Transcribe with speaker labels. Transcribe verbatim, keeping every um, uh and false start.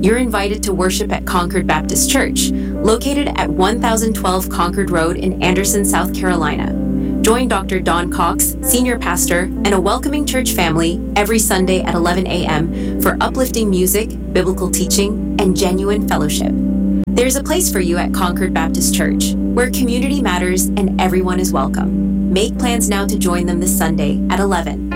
Speaker 1: You're invited to worship at Concord Baptist Church, located at one thousand twelve Concord Road in Anderson, South Carolina. Join Doctor Don Cox, Senior Pastor, and a welcoming church family every Sunday at eleven a.m. for uplifting music, biblical teaching, and genuine fellowship. There's a place for you at Concord Baptist Church, where community matters and everyone is welcome. Make plans now to join them this Sunday at eleven.